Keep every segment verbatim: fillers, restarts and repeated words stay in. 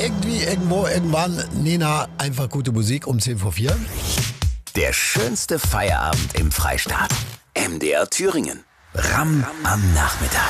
irgendwie, irgendwo, irgendwann, Nena, einfach gute Musik um zehn vor vier. Der schönste Feierabend im Freistaat. M D R Thüringen. Ram am Nachmittag.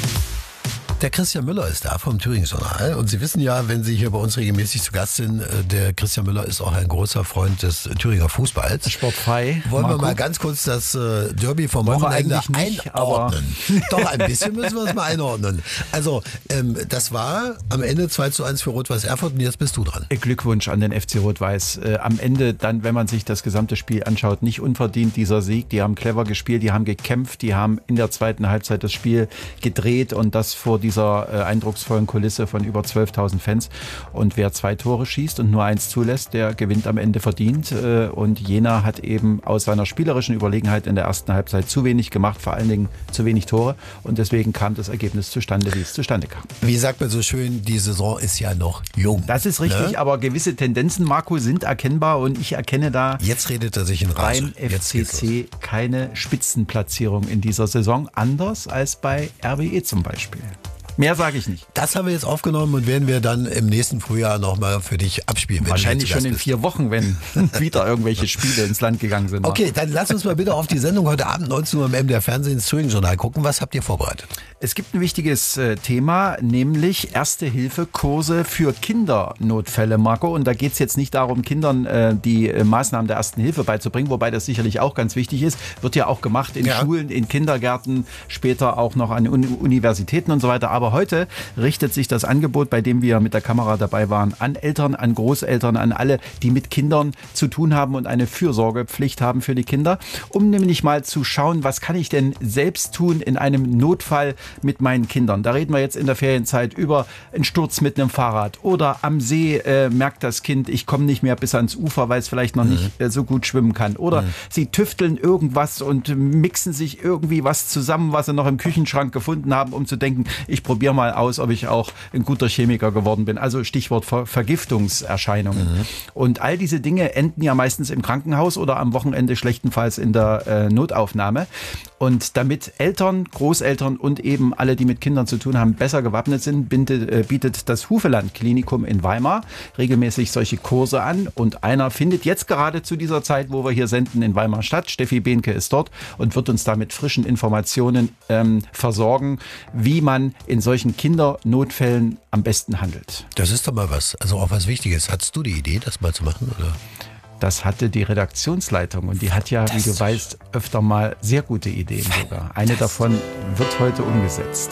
Der Christian Müller ist da vom Thüringen-Journal. Und Sie wissen ja, wenn Sie hier bei uns regelmäßig zu Gast sind, der Christian Müller ist auch ein großer Freund des Thüringer Fußballs. Sportfrei. Wollen Marco. wir mal ganz kurz das äh, Derby vom Wollen wir Wochenende eigentlich nicht, einordnen? Doch, ein bisschen müssen wir es mal einordnen. Also, ähm, das war am Ende zwei zu eins für Rot-Weiß Erfurt und jetzt bist du dran. Glückwunsch an den F C Rot-Weiß. Äh, am Ende dann, wenn man sich das gesamte Spiel anschaut, nicht unverdient dieser Sieg. Die haben clever gespielt, die haben gekämpft, die haben in der zweiten Halbzeit das Spiel gedreht und das vor dieser äh, eindrucksvollen Kulisse von über zwölftausend Fans. Und wer zwei Tore schießt und nur eins zulässt, der gewinnt am Ende verdient. Äh, und Jena hat eben aus seiner spielerischen Überlegenheit in der ersten Halbzeit zu wenig gemacht, vor allen Dingen zu wenig Tore. Und deswegen kam das Ergebnis zustande, wie es zustande kam. Wie sagt man so schön, die Saison ist ja noch jung. Das ist richtig, ne? Aber gewisse Tendenzen, Marco, sind erkennbar und ich erkenne da Jetzt redet er sich in Rage. beim F C C keine Spitzenplatzierung in dieser Saison, anders als bei R B E zum Beispiel. Mehr sage ich nicht. Das haben wir jetzt aufgenommen und werden wir dann im nächsten Frühjahr nochmal für dich abspielen. Wenn Wahrscheinlich du jetzt schon in bist. vier Wochen, wenn wieder irgendwelche Spiele ins Land gegangen sind. Okay, dann lass uns mal bitte auf die Sendung heute Abend neunzehn Uhr im M D R Fernsehen ins Thüringen-Journal gucken. Was habt ihr vorbereitet? Es gibt ein wichtiges äh, Thema, nämlich Erste-Hilfe-Kurse für Kindernotfälle, Marco. Und da geht es jetzt nicht darum, Kindern äh, die äh, Maßnahmen der Ersten Hilfe beizubringen, wobei das sicherlich auch ganz wichtig ist. Wird ja auch gemacht in Ja. Schulen, in Kindergärten, später auch noch an Uni- Universitäten und so weiter. Aber heute richtet sich das Angebot, bei dem wir mit der Kamera dabei waren, an Eltern, an Großeltern, an alle, die mit Kindern zu tun haben und eine Fürsorgepflicht haben für die Kinder, um nämlich mal zu schauen, was kann ich denn selbst tun in einem Notfall mit meinen Kindern. Da reden wir jetzt in der Ferienzeit über einen Sturz mit einem Fahrrad oder am See äh, merkt das Kind, ich komme nicht mehr bis ans Ufer, weil es vielleicht noch mhm. nicht äh, so gut schwimmen kann. Oder mhm. sie tüfteln irgendwas und mixen sich irgendwie was zusammen, was sie noch im Küchenschrank gefunden haben, um zu denken, ich probiere mal aus, ob ich auch ein guter Chemiker geworden bin. Also Stichwort Ver- Vergiftungserscheinungen. Mhm. Und all diese Dinge enden ja meistens im Krankenhaus oder am Wochenende schlechtenfalls in der äh, Notaufnahme. Und damit Eltern, Großeltern und eben alle, die mit Kindern zu tun haben, besser gewappnet sind, bindet, äh, bietet das Hufeland Klinikum in Weimar regelmäßig solche Kurse an. Und einer findet jetzt gerade zu dieser Zeit, wo wir hier senden, in Weimar statt. Steffi Behnke ist dort und wird uns da mit frischen Informationen ähm, versorgen, wie man in solchen Kindernotfällen am besten handelt. Das ist doch mal was, also auch was Wichtiges. Hattest du die Idee, das mal zu machen, oder? Das hatte die Redaktionsleitung und die hat ja, das wie du weißt, öfter mal sehr gute Ideen sogar. Eine davon wird heute umgesetzt.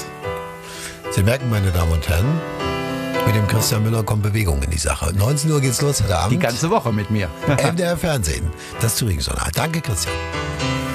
Sie merken, meine Damen und Herren, mit dem Christian Müller kommt Bewegung in die Sache. neunzehn Uhr geht's los heute Abend. Die ganze Woche mit mir. M D R Fernsehen, das Thüringen-Journal. Danke, Christian.